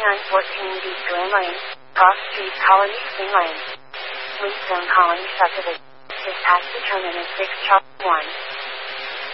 turn 14 East Grand Lane, cross Street Colony, Spring Lane. Leastone Colony subdivision. Dispatch determinant 6 Charlie 1.